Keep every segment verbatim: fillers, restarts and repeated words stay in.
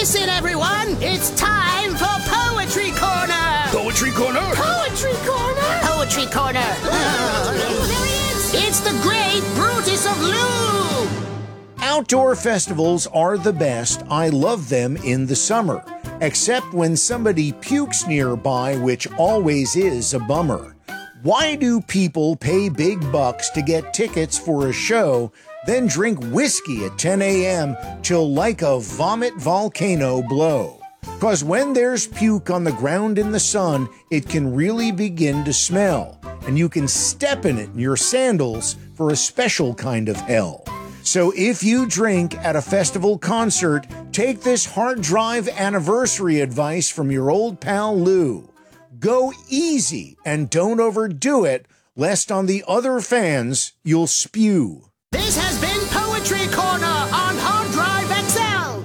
Listen, everyone, it's time for Poetry Corner! Poetry Corner? Poetry Corner! Poetry Corner! Oh, there he is! It's the great Brutus of Lou! Outdoor festivals are the best. I love them in the summer. Except when somebody pukes nearby, which always is a bummer. Why do people pay big bucks to get tickets for a show, then drink whiskey at ten a.m. till like a vomit volcano blow? 'Cause when there's puke on the ground in the sun, it can really begin to smell, and you can step in it in your sandals for a special kind of hell. So if you drink at a festival concert, take this hard drive anniversary advice from your old pal Lou. Go easy and don't overdo it, lest on the other fans you'll spew. This has been Poetry Corner on Hard Drive X L.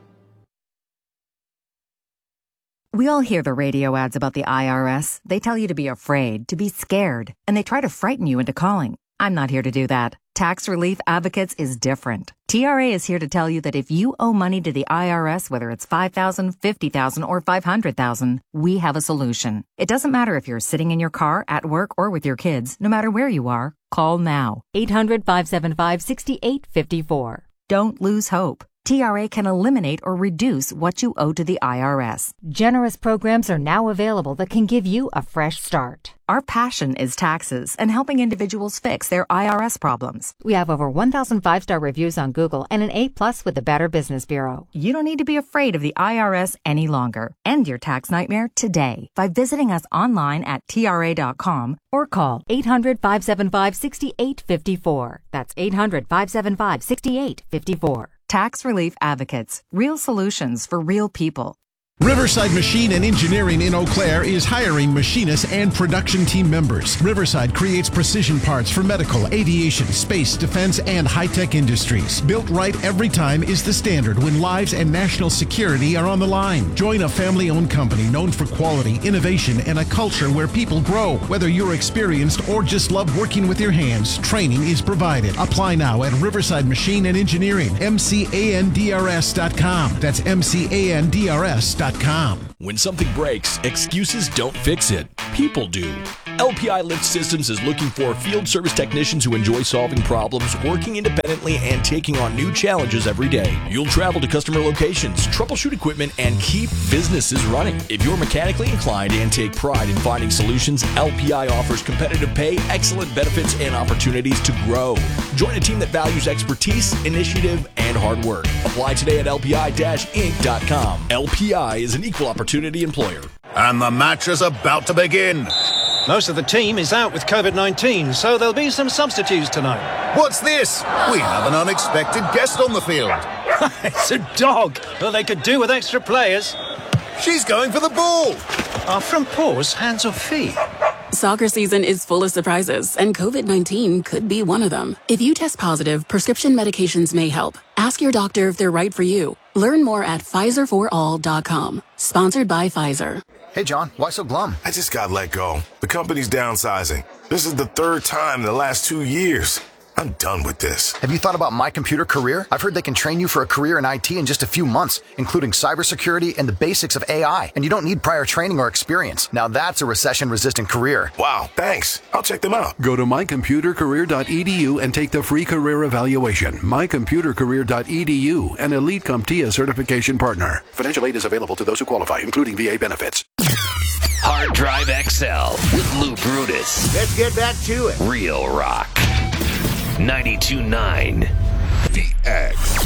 We all hear the radio ads about the I R S. They tell you to be afraid, to be scared, and they try to frighten you into calling. I'm not here to do that. Tax Relief Advocates is different. T R A is here to tell you that if you owe money to the I R S, whether it's five thousand dollars, fifty thousand dollars, or five hundred thousand dollars, we have a solution. It doesn't matter if you're sitting in your car, at work, or with your kids. No matter where you are, call now. eight hundred, five seven five, six eight five four. Don't lose hope. T R A can eliminate or reduce what you owe to the I R S. Generous programs are now available that can give you a fresh start. Our passion is taxes and helping individuals fix their I R S problems. We have over one thousand five-star reviews on Google and an A plus with the Better Business Bureau. You don't need to be afraid of the I R S any longer. End your tax nightmare today by visiting us online at T R A dot com or call eight hundred, five seven five, six eight five four. That's eight hundred, five seven five, six eight five four. Tax Relief Advocates. Real solutions for real people. Riverside Machine and Engineering in Eau Claire is hiring machinists and production team members. Riverside creates precision parts for medical, aviation, space, defense, and high-tech industries. Built right every time is the standard when lives and national security are on the line. Join a family-owned company known for quality, innovation, and a culture where people grow. Whether you're experienced or just love working with your hands, training is provided. Apply now at Riverside Machine and Engineering, M C A N D R S dot com. That's M C A N D R S dot com. When something breaks, excuses don't fix it. People do. L P I Lift Systems is looking for field service technicians who enjoy solving problems, working independently, and taking on new challenges every day. You'll travel to customer locations, troubleshoot equipment, and keep businesses running. If you're mechanically inclined and take pride in finding solutions, L P I offers competitive pay, excellent benefits, and opportunities to grow. Join a team that values expertise, initiative, and hard work. Apply today at L P I Inc dot com. L P I is an equal opportunity employer. And the match is about to begin. Most of the team is out with COVID nineteen, so there'll be some substitutes tonight. What's this? We have an unexpected guest on the field. It's a dog. Well, they could do with extra players. She's going for the ball. Are front paws hands or feet? Soccer season is full of surprises, and COVID nineteen could be one of them. If you test positive, prescription medications may help. Ask your doctor if they're right for you. Learn more at Pfizer for all dot com. Sponsored by Pfizer. Hey, John, why so glum? I just got let go. The company's downsizing. This is the third time in the last two years. I'm done with this. Have you thought about My Computer Career? I've heard they can train you for a career in I T in just a few months, including cybersecurity and the basics of A I. And you don't need prior training or experience. Now that's a recession-resistant career. Wow, thanks. I'll check them out. Go to my computer career dot e d u and take the free career evaluation. my computer career dot e d u, an Elite CompTIA certification partner. Financial aid is available to those who qualify, including V A benefits. Hard Drive X L with Lou Brutus. Let's get back to it. Real Rock. ninety-two point nine The X.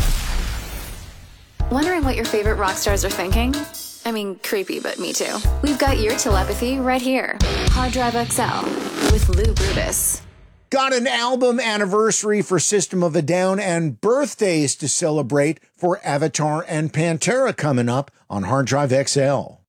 Wondering what your favorite rock stars are thinking? I mean, creepy, but me too. We've got your telepathy right here. Hard Drive X L with Lou Brutus. Got an album anniversary for System of a Down and birthdays to celebrate for Avatar and Pantera coming up on Hard Drive X L.